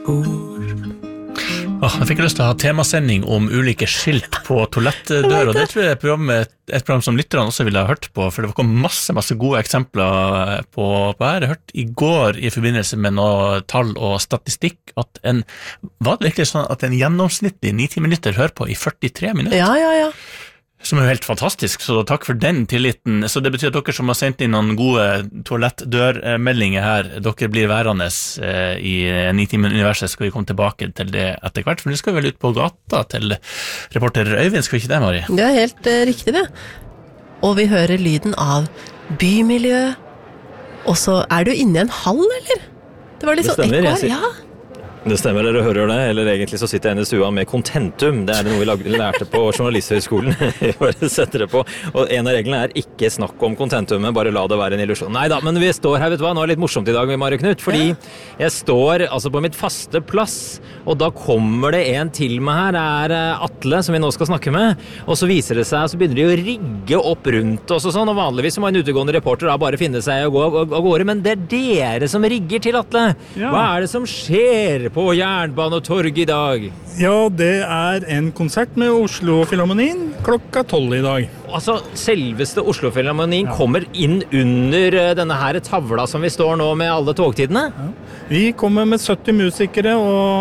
Jeg fikk lyst til å ha temasending om ulike skilt på toalettdør, og det tror jeg er et program som lytterne også ville ha hørt på, for det kom masse gode eksempler på her. Jeg hørte i går i forbindelse med noe tall og statistikk at var det virkelig sånn at en gjennomsnittlig 9-10 minutter hører på i 43 minutter? Ja. Som er helt fantastisk, så takk for den tilliten. Så det betyr at dere som har sendt inn noen gode toalettdørmeldinger her, dere blir værende i Nitimen-universet, skal vi komme tilbake til det etter hvert, for nå skal vi vel ut på gata til reporter Øyvind, skal vi ikke det, Mari? Det er helt riktig det. Og vi hører lyden av bymiljø, og så du inne i en hall, eller? Det var litt sånn ekko her, ja. Det stemmer, dere hører det, eller egentlig så sitter jeg inne i stua med kontentum. Det det noe vi lærte på journalisthøgskolen. Vi bare setter det på. Og en av reglene ikke snakk om kontentumet, bare la det være en illusjon. Neida, men vi står her, vet du hva, nå det litt morsomt i dag med Mari Knut, fordi jeg står altså på mitt faste plass, og da kommer det en til meg her, det Atle, som vi nå skal snakke med, og så viser det seg, så begynner de å rigge opp rundt oss og sånn, og vanligvis så må en utegående reporter da bare finne seg og gå av gårde, men det dere som rigger til, Atle. Hva det som skjer på Jernbanetorget i dag? Ja, det en konsert med Oslo Filharmonien klokka 12 i dag. Altså, selveste Oslo Filharmonien kommer inn under denne her tavla som vi står nå med alle togtidene? Ja. Vi kommer med 70 musikere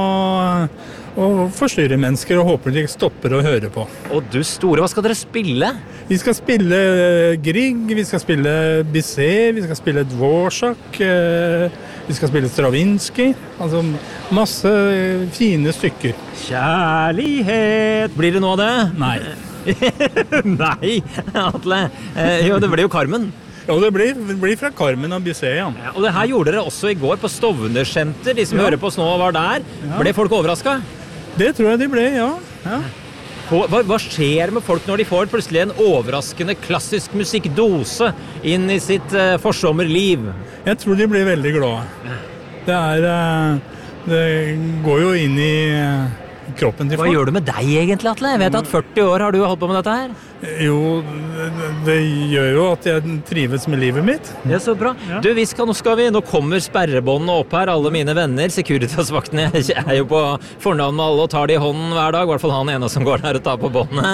og forstyrrer mennesker og håper de stopper å høre på. Og du store, hva skal dere spille? Vi skal spille Grieg, vi skal spille Bizet, vi skal spille Dvorak, vi skal spille Stravinsky, altså masse fine stykker. Kjærlighet! Blir det noe av det? Nei. Nei, Atle. Jo, det blir jo Carmen. Ja, det blir fra Carmen og Bizet, ja. Og det her gjorde dere også i går på Stovner-senter. De som hører på oss nå var der. Ja. Ble folk overrasket? Det tror jeg de ble, ja. Hva skjer med folk når de får plutselig en overraskende klassisk musikkdose inn i sitt forsommerliv? Jeg tror de blir veldig glade. Det går jo inn i kroppen til folk. Hva gjør det med deg egentlig, Atle? Jeg vet at 40 år har du holdt på med dette her. Jo, det gjør jo at jeg trives med livet mitt. Det så bra. Ja. Du, nå kommer sperrebåndene opp her, alle mine venner, Securitas-vaktene, jeg jo på fornavn med alle og tar de i hånden hver dag, i hvert fall han ene som går der og tar på båndene.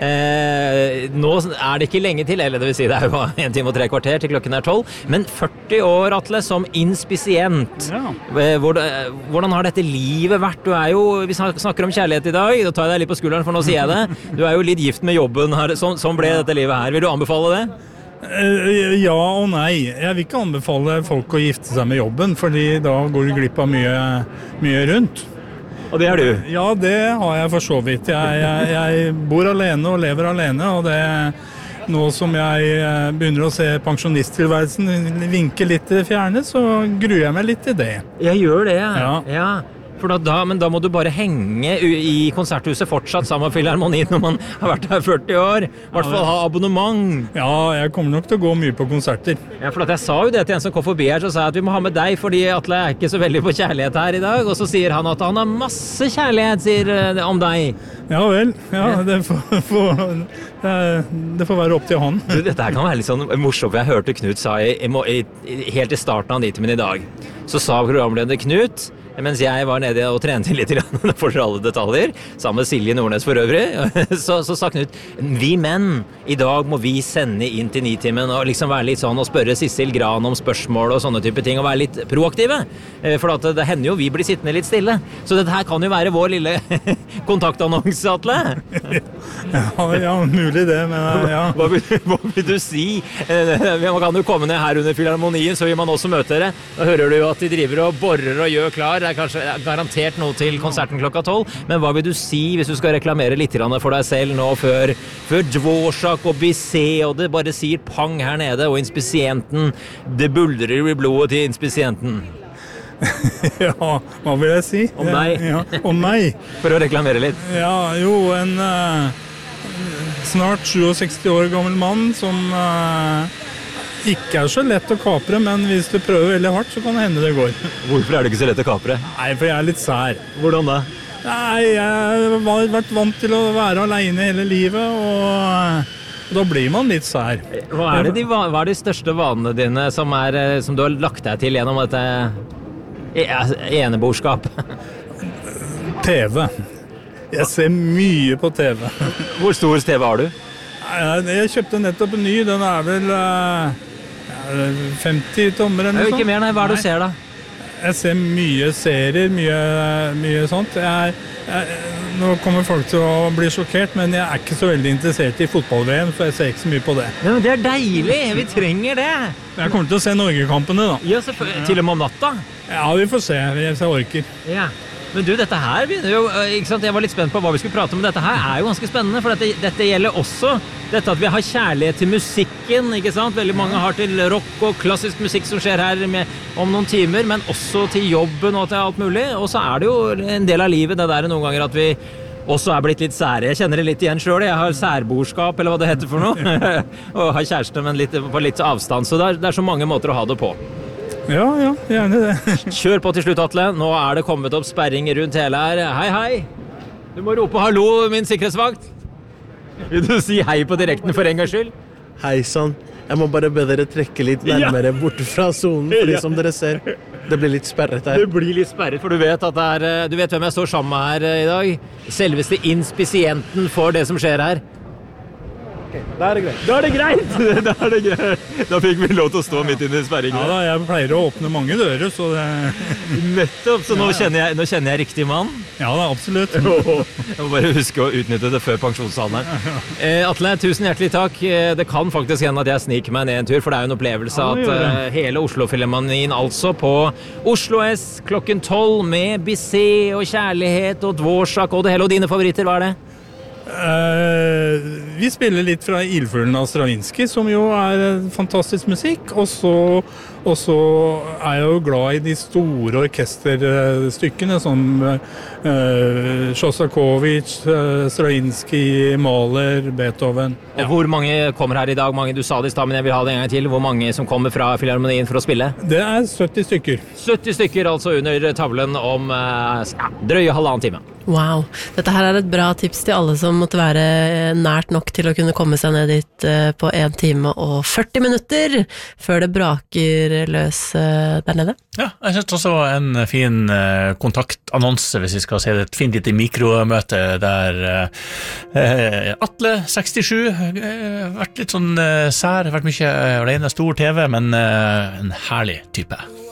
Nå det ikke lenge til, eller det vil si det jo 1 time og 3 kvarter til klokken 12, men 40 år, Atle, som inspisient. Ja. Hvordan har dette livet vært? Du jo, vi snakker om kjærlighet i dag, da tar jeg deg litt på skulderen, for nå sier jeg det. Du jo litt gift med jobben her. Sånn ble dette livet her. Vil du anbefale det? Ja og nei. Jeg vil ikke anbefale folk å gifte seg med jobben, fordi da går du glipp av mye rundt. Og det du? Ja, det har jeg for så vidt. Jeg bor alene og lever alene, og nå som jeg begynner å se pensjonisttilværelsen vinke litt til det fjerne, så gruer jeg meg litt til det. Jeg gjør det, ja. For men da må du bare henge i konserthuset fortsatt sammen med Filharmonien når man har vært her 40 år. I hvert fall ha abonnement. Ja, jeg kommer nok til å gå mye på konserter. Ja, for jeg sa jo det til en som kom forbi her, så sa jeg at vi må ha med deg, fordi Atle ikke så veldig på kjærlighet her i dag. Og så sier han at han har masse kjærlighet, sier om deg. Ja vel, det får være opp til han. Du, dette her kan være litt sånn morsomt. Jeg hørte Knut sa helt i starten av Nitimen i dag, så sa programleder Knut, mens jeg var nede og trente litt for alle detaljer, sammen med Silje Nordnes for øvrig, så sa Knut, vi menn, i dag må vi sende inn til Nitimen og liksom være litt sånn og spørre Sissel Gran om spørsmål og sånne type ting, og være litt proaktive, for at det hender jo vi blir sittende litt stille. Så dette her kan jo være vår lille kontaktannonse, Atle. Ja, mulig det, men ja. Hva vil du si? Man kan jo komme ned her under Filharmonien, så vil man også møte dere. Da hører du jo at de driver og borrer og gjør klar. Det kanskje garantert noe til konserten klokka 12, men hva vil du si hvis du skal reklamere litt for deg selv nå før Dvorak og Bizet, og det bare sier pang her nede, og inspisienten, det buldrer i blodet til inspisienten? Ja, hva vil jeg si? Om deg. Ja, om meg. For å reklamere litt. Ja, jo, en snart 67 år gammel mann som ikke så lett å kapre, men hvis du prøver veldig hardt, så kan det hende det går. Hvorfor det ikke så lett å kapre? Nei, for jeg litt sær. Hvordan da? Nei, jeg har vært vant til å være alene hele livet, og da blir man litt sær. Hva de største vanene dine som du har lagt deg til gjennom dette Eneborskap. TV. Jeg ser mye på TV. Hvor stor TV har du? Jeg kjøpte nettopp en ny. Den vel 50 tommer eller noe sånt. Ikke mer, nei. Hva du ser da? Jeg ser mye serier, mye sånt. Nå kommer folk til å bli sjokkert, men jeg ikke så veldig interessert i fotball-VM, så jeg ser ikke så mye på det. Ja, men det deilig, vi trenger det. Jeg kommer til å se Norge-kampene da. Ja, til og med om natta? Ja, vi får se, hvis jeg orker. Ja. Men du, dette her begynner jo, ikke sant, jeg var litt spent på hva vi skulle prate om, men dette her jo ganske spennende, for dette gjelder også dette at vi har kjærlighet til musikken, ikke sant? Veldig mange har til rock og klassisk musikk som skjer her om noen timer, men også til jobben og til alt mulig, og så det jo en del av livet det der noen ganger at vi også blitt litt sære. Jeg kjenner det litt igjen selv, jeg har særborskap, eller hva det heter for noe, og har kjæreste, men på litt avstand, så det så mange måter å ha det på. Ja, gjerne det. Kjør på til slutt, Atle. Nå det kommet opp sperring rundt hele her. Hei, hei. Du må rope hallo, min sikkerhetsvakt. Vil du si hei på direkten for en gangs skyld? Hei sann. Jeg må bare be dere trekke litt nærmere bort fra zonen, fordi som dere ser, det blir litt sperret her. Det blir litt sperret, for du vet at du vet hvem jeg står sammen med her i dag? Selveste inspisienten for det som skjer her. Da det greit. Da det greit. Da fikk vi lov til å stå midt inne i sperringen. Ja da, jeg pleier å åpne mange dører, så det... Nettopp, så nå kjenner jeg riktig mann? Ja da, absolutt. Jeg må bare huske å utnytte det før pensjonsalderen. Atle, tusen hjertelig takk. Det kan faktisk hende at jeg sniker meg ned en tur, for det jo en opplevelse at hele Oslo-filharmonien altså på Oslo S klokken 12 med Bizet og Kjærlighet og Dvorak og det hele, og dine favoritter, hva det? Vi spiller litt fra Ildfuglen av Stravinsky, som jo fantastisk musikk, og så jeg jo glad i de store orkesterstykkene som Sjostakovitsj, Stravinsky, Mahler, Beethoven. Ja. Og hvor mange kommer her i dag? Mange, du sa det i stad, men jeg vil ha det en gang til. Hvor mange som kommer fra filharmonien for å spille? Det 70 stykker. 70 stykker altså under tavlen om drøye halvannen time. Wow. Dette her et bra tips til alle som måtte være nært nok til å kunne komme seg ned dit på 1 time og 40 minutter før det braker løs der nede. Ja, jeg synes også en fin kontaktannonse, hvis vi skal se det, et fint lite mikromøte der Atle, 67, vært litt sånn sær, vært mye alene, stor TV, men en herlig type.